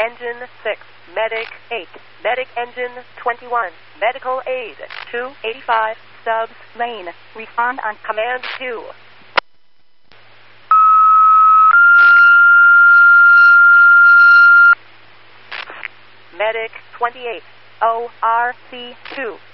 Engine 6, Medic 8, Medic Engine 21, Medical Aid 285, Stubbs Lane. Respond on Command 2. Medic 28, ORC 2.